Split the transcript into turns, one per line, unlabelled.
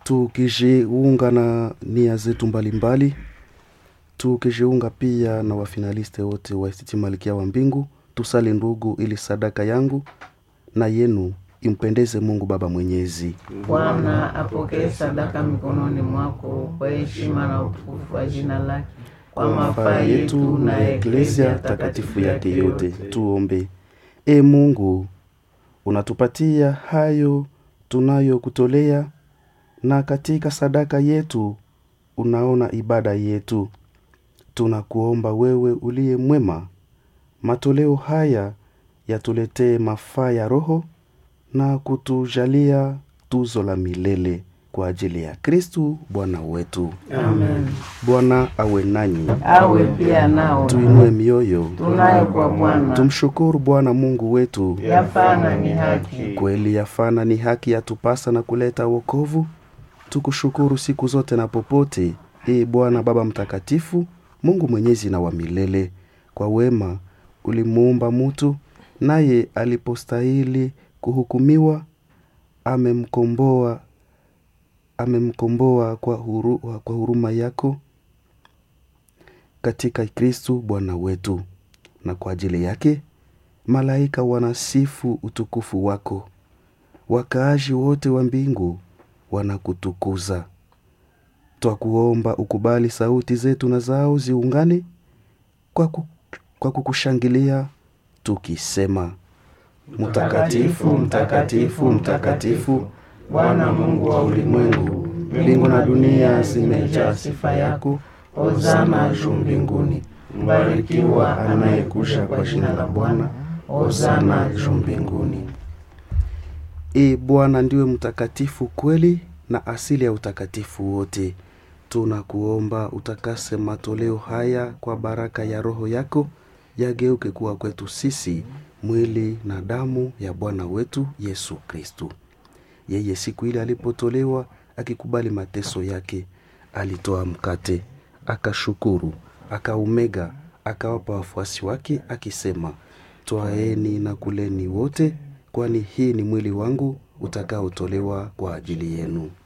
tukijiunga na nia zetu mbalimbali, tukijiunga pia na wafinaliste wote wa ICT Malkia wa Mbingu. Tusali ndugu, ili sadaka yangu na yenu impendeze Mungu Baba Mwenyezi.
Bwana apokee sadaka mikononi mwako kwa heshima na utukufu wa jina lake, kwa mafaa yetu na Eklesia takatifu yake yote.
Tuombe. Mungu, unatupatia hayo tunayokutolea, na katika sadaka yetu unaona ibada yetu. Tunakuomba wewe uliye mwema, matoleo haya yatuletee mafaa ya roho na kutujalia tuzo la milele kwa ajili ya Kristu Bwana wetu.
Amen.
Bwana awe nanyi.
Awe pia nao.
Tuinue mioyo.
Tunayo kwa Bwana.
Tumshukuru Bwana Mungu wetu.
Yafana ni haki.
Kweli yafana ni haki, yatupasa na kuleta wokovu. Tukushukuru siku zote na popote, Bwana Baba mtakatifu, Mungu mwenyezi na wa milele. Kwa wema ulimuumba mtu, naye alipostahili kuhukumiwa amemkomboa kwa huruma yako katika Kristu Bwana wetu. Na kwa ajili yake malaika wanasifu utukufu wako, wakaaji wote wa mbingu wanakutukuza. Twakuomba ukubali sauti zetu na zao ziungane kwa kukushangilia tukisema: Mtakatifu, mtakatifu, mtakatifu,
Bwana Mungu wa ulimwengu,
mbingu na dunia zimejaa sifa yako.
Hosana juu mbinguni. Mbarikiwa anayekuja kwa jina la Bwana. Hosana juu mbinguni.
Bwana ndiwe mtakatifu kweli na asili ya utakatifu wote. Tunakuomba utakase matoleo haya kwa baraka ya Roho yako, yageuke kuwa kwetu sisi mwili na damu ya Bwana wetu Yesu Kristu. Yeye siku ile alipotolewa akikubali mateso yake, alitoa mkate, akashukuru, akaumega, akawapa wafuasi wake akisema: Twaeni na kuleni wote, kwani hii ni mwili wangu utakaotolewa kwa ajili yenu.